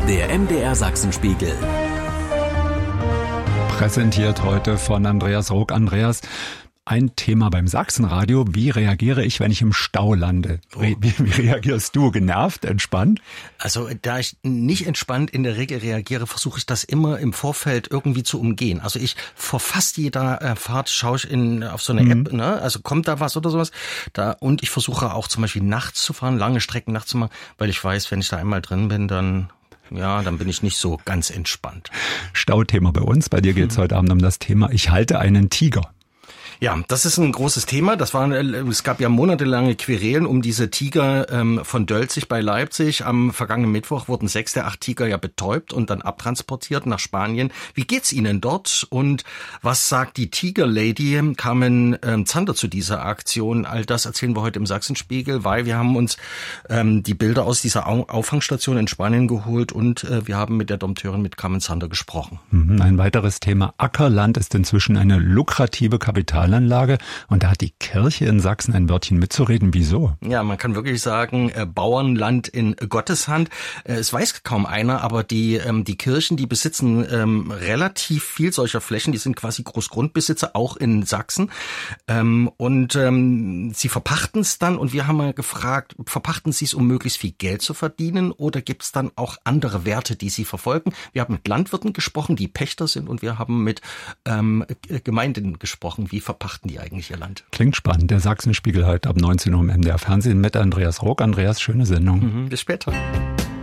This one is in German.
Der MDR Sachsenspiegel. Präsentiert heute von Andreas Rook. Andreas, ein Thema beim Sachsenradio. Wie reagiere ich, wenn ich im Stau lande? Wie reagierst du? Genervt, entspannt? Also da ich nicht entspannt in der Regel reagiere, versuche ich das immer im Vorfeld irgendwie zu umgehen. Also ich vor fast jeder Fahrt schaue ich auf so eine App, ne? Also kommt da was oder sowas. Und ich versuche auch zum Beispiel nachts zu fahren, lange Strecken nachts zu machen, weil ich weiß, wenn ich da einmal drin bin, dann bin ich nicht so ganz entspannt. Stauthema bei uns. Bei dir geht es heute Abend um das Thema Ich halte einen Tiger. Ja, das ist ein großes Thema. Es gab ja monatelange Querelen um diese Tiger von Dölzig bei Leipzig. Am vergangenen Mittwoch wurden 6 der 8 Tiger ja betäubt und dann abtransportiert nach Spanien. Wie geht's Ihnen dort? Und was sagt die Tiger Lady? Carmen Zander zu dieser Aktion? All das erzählen wir heute im Sachsenspiegel, weil wir haben uns die Bilder aus dieser Auffangstation in Spanien geholt und wir haben mit der Dompteurin, mit Carmen Zander, gesprochen. Ein weiteres Thema. Ackerland ist inzwischen eine lukrative Kapitalanlage und da hat die Kirche in Sachsen ein Wörtchen mitzureden. Wieso? Ja, man kann wirklich sagen, Bauernland in Gottes Hand. Es weiß kaum einer, aber die Kirchen, die besitzen relativ viel solcher Flächen. Die sind quasi Großgrundbesitzer, auch in Sachsen. Sie verpachten es dann und wir haben mal gefragt, verpachten sie es, um möglichst viel Geld zu verdienen oder gibt es dann auch andere Werte, die sie verfolgen? Wir haben mit Landwirten gesprochen, die Pächter sind und wir haben mit Gemeinden gesprochen. Wie verpachten die eigentlich ihr Land? Klingt spannend. Der Sachsenspiegel heute ab 19 Uhr im MDR Fernsehen mit Andreas Rook. Andreas, schöne Sendung. Bis später.